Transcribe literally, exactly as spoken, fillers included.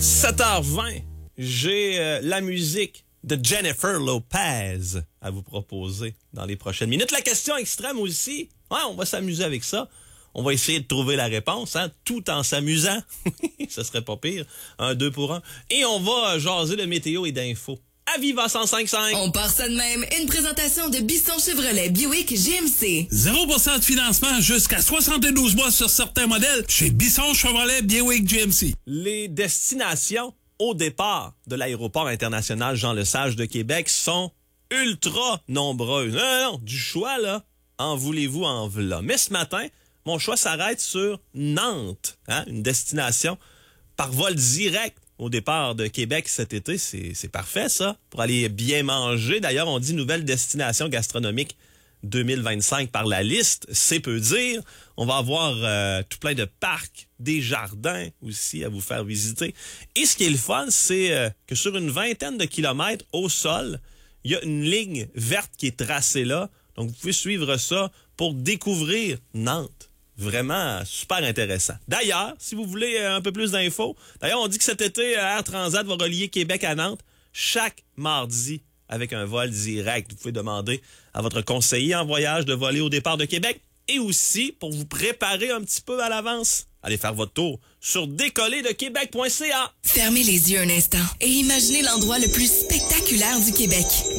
sept heures vingt, j'ai euh, la musique de Jennifer Lopez à vous proposer dans les prochaines minutes. La question extrême aussi, ouais, on va s'amuser avec ça. On va essayer de trouver la réponse, hein, tout en s'amusant. Ce serait pas pire. Un, deux pour un. Et on va jaser de météo et d'infos. À Viva cent cinq virgule cinq. On part ça de même. Une présentation de Bisson Chevrolet Buick G M C. zéro pour cent de financement jusqu'à soixante-douze mois sur certains modèles chez Bisson Chevrolet Buick G M C. Les destinations au départ de l'aéroport international Jean-Lesage de Québec sont ultra nombreuses. Non, non, non, du choix, là, en voulez-vous, en v'là. Mais ce matin, mon choix s'arrête sur Nantes, hein, une destination par vol direct au départ de Québec cet été. C'est, c'est parfait, ça, pour aller bien manger. D'ailleurs, on dit nouvelle destination gastronomique deux mille vingt-cinq par la liste. C'est peu dire. On va avoir euh, tout plein de parcs, des jardins aussi à vous faire visiter. Et ce qui est le fun, c'est euh, que sur une vingtaine de kilomètres au sol, il y a une ligne verte qui est tracée là. Donc, vous pouvez suivre ça pour découvrir Nantes. Vraiment super intéressant. D'ailleurs, si vous voulez un peu plus d'infos, d'ailleurs, on dit que cet été, Air Transat va relier Québec à Nantes chaque mardi avec un vol direct. Vous pouvez demander à votre conseiller en voyage de voler au départ de Québec et aussi pour vous préparer un petit peu à l'avance. Allez faire votre tour sur décoller de québec point c a. Fermez les yeux un instant et imaginez l'endroit le plus spectaculaire du Québec.